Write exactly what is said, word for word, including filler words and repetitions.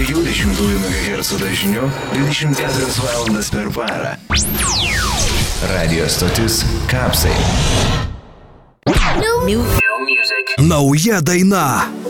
dviejų dešimtųjų megahercų dažniu dvidešimt keturias valandas per parą. Radio stotis Kapsai. New, new music. Nauja daina.